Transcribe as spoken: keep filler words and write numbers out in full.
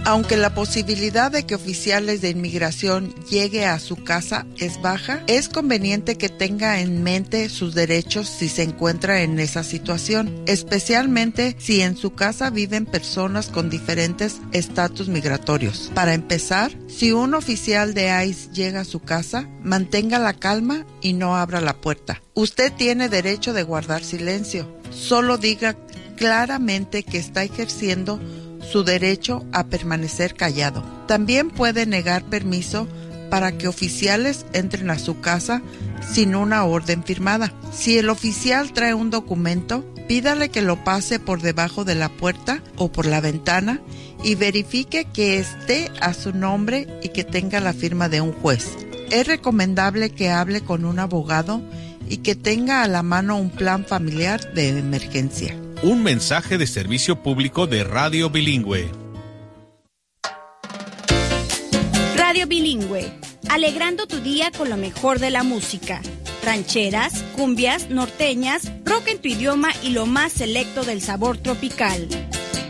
Aunque la posibilidad de que oficiales de inmigración llegue a su casa es baja, es conveniente que tenga en mente sus derechos si se encuentra en esa situación, especialmente si en su casa viven personas con diferentes estatus migratorios. Para empezar, si un oficial de ICE llega a su casa, mantenga la calma y no abra la puerta. Usted tiene derecho de guardar silencio. Solo diga claramente que está ejerciendo su derecho a permanecer callado. También puede negar permiso para que oficiales entren a su casa sin una orden firmada. Si el oficial trae un documento, pídale que lo pase por debajo de la puerta o por la ventana y verifique que esté a su nombre y que tenga la firma de un juez. Es recomendable que hable con un abogado y que tenga a la mano un plan familiar de emergencia. Un mensaje de servicio público de Radio Bilingüe. Radio Bilingüe, alegrando tu día con lo mejor de la música. Rancheras, cumbias, norteñas, rock en tu idioma y lo más selecto del sabor tropical.